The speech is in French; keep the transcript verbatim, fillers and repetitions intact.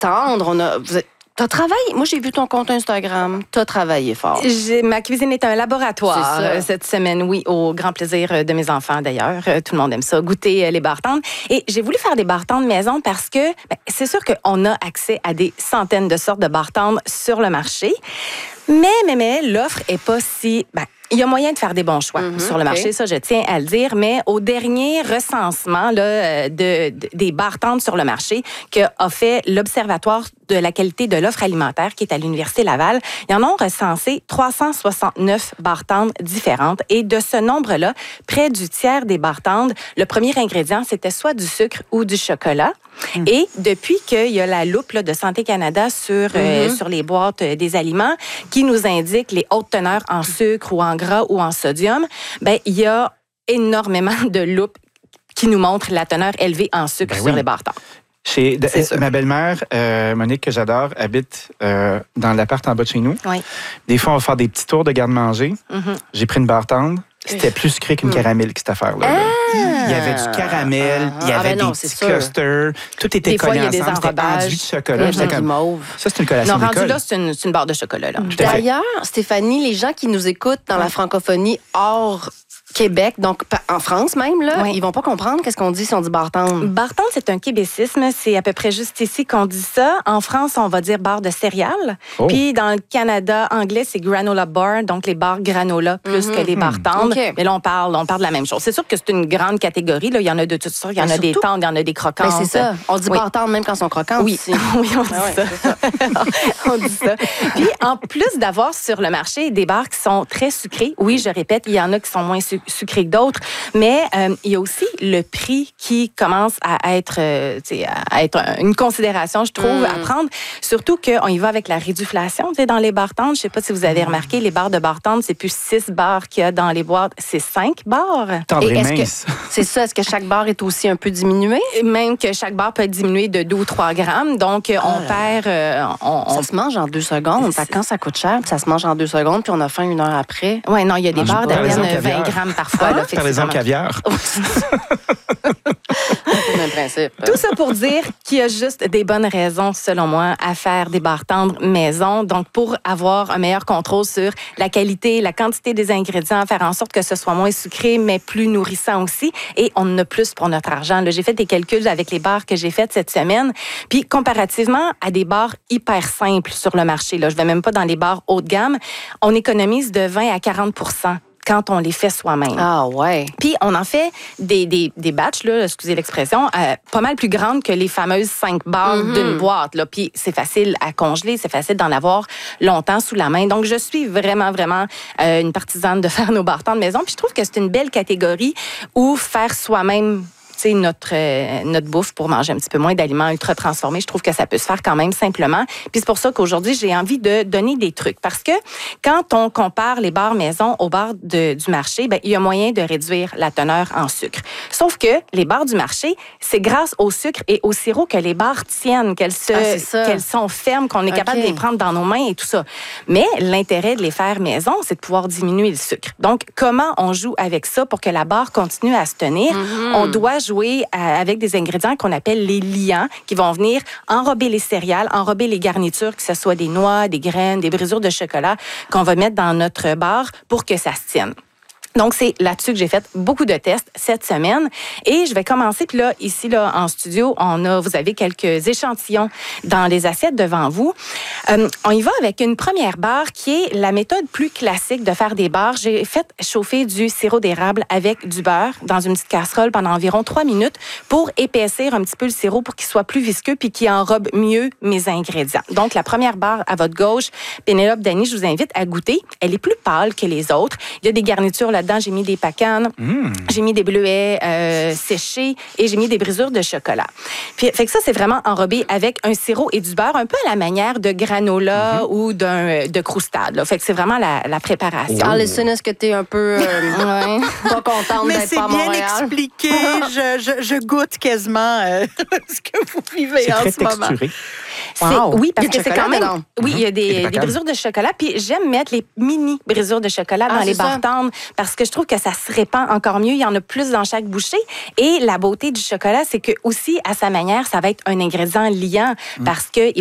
tendre. On a, vous êtes, t'as travaillé. Moi, j'ai vu ton compte Instagram. T'as travaillé fort. J'ai, ma cuisine est un laboratoire euh, cette semaine, oui, au grand plaisir de mes enfants d'ailleurs. Euh, tout le monde aime ça, goûter euh, les barres tendres. Et j'ai voulu faire des barres tendres maison parce que ben, c'est sûr qu'on a accès à des centaines de sortes de barres tendres sur le marché. Mais, mais, mais, l'offre est pas si... Ben, il y a moyen de faire des bons choix mm-hmm, sur le marché, okay. Ça, je tiens à le dire. Mais au dernier recensement là, de, de, des barres tendres sur le marché qu'a fait l'Observatoire de la qualité de l'offre alimentaire, qui est à l'Université Laval, ils en ont recensé trois cent soixante-neuf barres tendres différentes. Et de ce nombre-là, près du tiers des barres tendres, le premier ingrédient, c'était soit du sucre ou du chocolat. Mmh. Et depuis qu'il y a la loupe là, de Santé Canada sur, mmh. euh, sur les boîtes euh, des aliments qui nous indique les hautes teneurs en sucre ou en gras ou en sodium, ben, il y a énormément de loupes qui nous montrent la teneur élevée en sucre ben sur oui. les barres tendres. Chez de, ma belle-mère, euh, Monique, que j'adore, habite euh, dans l'appart en bas de chez nous. Oui. Des fois, on va faire des petits tours de garde-manger. Mm-hmm. J'ai pris une barre tendre. C'était plus sucré qu'une caramel, cette affaire-là. Ah! Il y avait du caramel, ah, il y avait ah ben des non, petits clusters. Tout était collé ensemble. C'était enduit de chocolat. Mmh, comme... mauve. Ça, c'est une collation non, d'école. rendu là, c'est une, c'est une barre de chocolat. Là. D'ailleurs, Stéphanie, les gens qui nous écoutent dans la francophonie hors Québec, donc en France même, là, oui. ils vont pas comprendre qu'est-ce qu'on dit si on dit barre tendre. Barre tendre, c'est un québécisme. C'est à peu près juste ici qu'on dit ça. En France, on va dire barre de céréales. Oh. Puis dans le Canada anglais, c'est granola bar, donc les barres granola plus mm-hmm. que les barres tendres. Okay. Mais là, on parle, on parle de la même chose. C'est sûr que c'est une grande catégorie. Là. Il y en a de toutes sortes. Il y en mais a surtout, des tendres, il y en a des croquantes. Ben c'est ça. On dit oui. barre tendre même quand elles sont croquantes. Oui, aussi. oui on dit ah ouais, ça. ça. on dit ça. Puis en plus d'avoir sur le marché des barres qui sont très sucrées, oui, je répète, il y en a qui sont moins su- sucrées que d'autres. Mais euh, il y a aussi le prix qui commence à être, euh, à être une considération, je trouve, mm. à prendre. Surtout qu'on y va avec la réduflation dans les barres tendres. Je ne sais pas si vous avez remarqué, les barres de barres tendres, c'est plus six barres qu'il y a dans les boîtes, c'est cinq barres. Tendre et est-ce mince. Que, c'est ça, est-ce que chaque barre est aussi un peu diminuée? Même que chaque barre peut être diminuée de deux ou trois grammes. Donc, on ah, perd... Euh, on, ça on... se mange en deux secondes. Quand ça coûte cher, ça se mange en deux secondes, puis on a faim une heure après. Oui, non, il y a des barres d'à peine vingt grammes parfois. Ah, là, parlez-en caviar. C'est le même principe. Tout ça pour dire qu'il y a juste des bonnes raisons, selon moi, à faire des barres tendres maison. Donc, pour avoir un meilleur contrôle sur la qualité, la quantité des ingrédients, faire en sorte que ce soit moins sucré, mais plus nourrissant aussi. Et on en a plus pour notre argent. Là, j'ai fait des calculs avec les barres que j'ai faites cette semaine. Puis, comparativement à des barres hyper simples sur le marché, là, je ne vais même pas dans les barres haut de gamme, on économise de vingt à quarante pour cent quand on les fait soi-même. Ah ouais. Puis on en fait des, des, des batchs, là, excusez l'expression, euh, pas mal plus grandes que les fameuses cinq barres mm-hmm. d'une boîte. Là. Puis c'est facile à congeler, c'est facile d'en avoir longtemps sous la main. Donc je suis vraiment, vraiment euh, une partisane de faire nos barres tendres maison. Puis je trouve que c'est une belle catégorie où faire soi-même notre, euh, notre bouffe pour manger un petit peu moins d'aliments ultra transformés. Je trouve que ça peut se faire quand même simplement. Puis c'est pour ça qu'aujourd'hui, j'ai envie de donner des trucs. Parce que quand on compare les barres maison aux barres de, du marché, ben, il y a moyen de réduire la teneur en sucre. Sauf que les barres du marché, c'est grâce au sucre et au sirop que les barres tiennent, qu'elles, se, ah, qu'elles sont fermes, qu'on est okay. capable de les prendre dans nos mains et tout ça. Mais l'intérêt de les faire maison, c'est de pouvoir diminuer le sucre. Donc, comment on joue avec ça pour que la barre continue à se tenir? Mm-hmm. On doit jouer avec des ingrédients qu'on appelle les liants, qui vont venir enrober les céréales, enrober les garnitures, que ce soit des noix, des graines, des brisures de chocolat, qu'on va mettre dans notre barre pour que ça se tienne. Donc, c'est là-dessus que j'ai fait beaucoup de tests cette semaine. Et je vais commencer. Puis là, ici, là, en studio, on a, vous avez quelques échantillons dans les assiettes devant vous. Euh, on y va avec une première barre qui est la méthode plus classique de faire des barres. J'ai fait chauffer du sirop d'érable avec du beurre dans une petite casserole pendant environ trois minutes pour épaissir un petit peu le sirop pour qu'il soit plus visqueux puis qu'il enrobe mieux mes ingrédients. Donc, la première barre à votre gauche, Pénélope, Dany, je vous invite à goûter. Elle est plus pâle que les autres. Il y a des garnitures là Là-dedans, j'ai mis des pacanes, mmh. j'ai mis des bleuets euh, séchés et j'ai mis des brisures de chocolat. Puis, fait que ça, c'est vraiment enrobé avec un sirop et du beurre, un peu à la manière de granola mmh. ou d'un, de croustade. Là. Fait que c'est vraiment la, la préparation. Oh. Alison, est-ce que tu es un peu euh, ouais, pas contente Mais d'être pas à Montréal? Mais c'est bien expliqué. je, je, je goûte quasiment euh, ce que vous vivez c'est en très ce moment. texturé. Wow. Oui, parce que c'est quand même... Dedans. Oui, il y a des, des brisures de chocolat. Puis j'aime mettre les mini brisures de chocolat ah, dans les barres tendres parce que je trouve que ça se répand encore mieux. Il y en a plus dans chaque bouchée. Et la beauté du chocolat, c'est que aussi, à sa manière, ça va être un ingrédient liant mm. parce que